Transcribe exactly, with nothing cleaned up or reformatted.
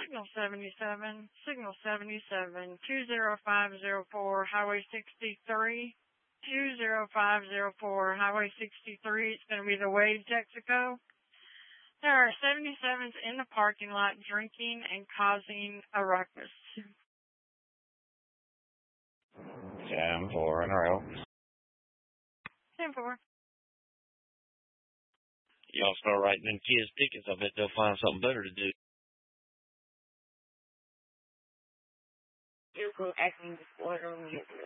Signal seventy-seven, Signal seventy-seven, two zero five zero four, Highway sixty-three, two zero five zero four, Highway sixty-three. It's going to be the Wave Texaco. There are seventy-sevens in the parking lot drinking and causing a ruckus. ten four in a row. ten four. Y'all start writing them kids tickets. I bet they'll find something better to do. You can ask me this order.